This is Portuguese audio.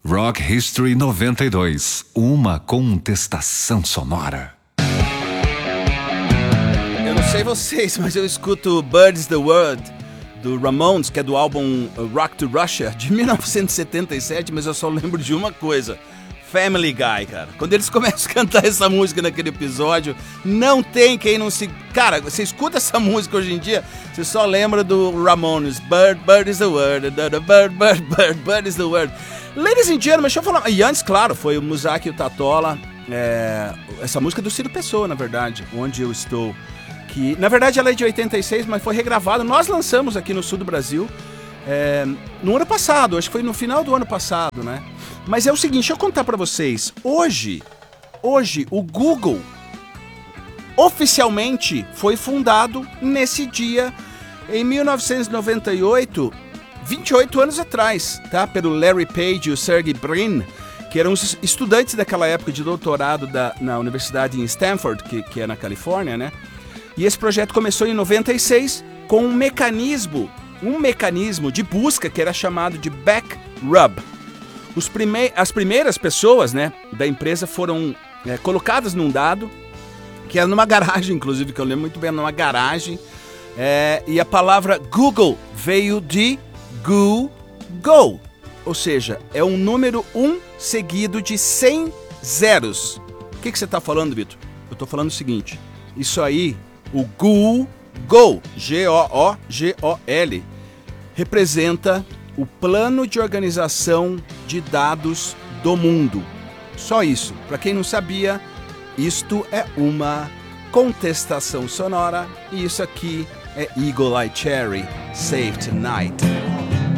Rock History 92, uma contestação sonora. Eu não sei vocês, mas eu escuto Birds the Word, do Ramones, que é do álbum Rock to Russia, de 1977, mas eu só lembro de uma coisa: Family Guy, cara. Quando eles começam a cantar essa música naquele episódio, não tem quem não se... Cara, você escuta essa música hoje em dia, você só lembra do Ramones. Bird is the word, bird is the word. Ladies and gentlemen, deixa eu falar... E antes, claro, foi o Muzak e o Tatola. Essa música é do Ciro Pessoa, na verdade, Onde Eu Estou. Que, na verdade, ela é de 86, mas foi regravada. Nós lançamos aqui no sul do Brasil no ano passado, acho que foi no final do ano passado, né? Mas é o seguinte, deixa eu contar pra vocês. Hoje, o Google oficialmente foi fundado nesse dia, em 1998, 28 anos atrás, tá? Pelo Larry Page e o Sergey Brin, que eram os estudantes daquela época de doutorado na universidade em Stanford, que é na Califórnia, né? E esse projeto começou em 96 com um mecanismo de busca que era chamado de Backrub. As primeiras pessoas, né, da empresa foram colocadas num dado, que era numa garagem, inclusive, que eu lembro muito bem, numa garagem, e a palavra Google veio de Go, ou seja, é um número 1 seguido de 100 zeros. O que você está falando, Vitor? Eu estou falando o seguinte, isso aí, o Google, G-O-O-G-O-L, representa o plano de organização de dados do mundo. Só isso. Para quem não sabia, isto é uma contestação sonora e isso aqui é Eagle Eye Cherry, Save Tonight.